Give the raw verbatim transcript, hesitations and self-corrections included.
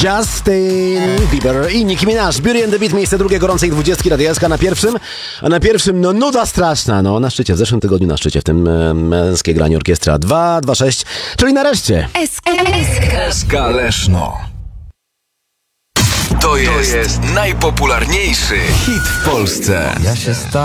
Justin Bieber i Nicki Minaj. Beauty and the Beat, miejsce drugie gorącej dwudziestki Radia S K na pierwszym. A na pierwszym, no nuda straszna, no na szczycie, w zeszłym tygodniu na szczycie, w tym e, męskie granie orkiestra dwa dwa sześć, czyli nareszcie. S K Leszno. To jest, to jest najpopularniejszy hit w Polsce. Ja się